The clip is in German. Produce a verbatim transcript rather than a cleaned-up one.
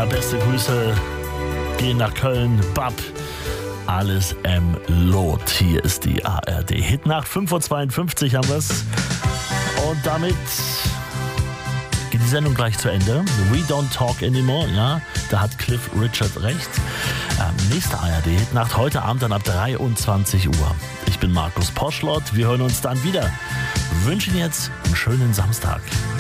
Ja, beste Grüße gehen nach Köln. Bab, alles M. Lot. Hier ist die A R D Hitnacht. fünf Uhr zweiundfünfzig haben wir es. Und damit geht die Sendung gleich zu Ende. We don't talk anymore. Ja, da hat Cliff Richard recht. Ähm, nächste A R D Hitnacht heute Abend dann ab dreiundzwanzig Uhr. Ich bin Markus Poschlott. Wir hören uns dann wieder. Wir wünschen jetzt einen schönen Samstag.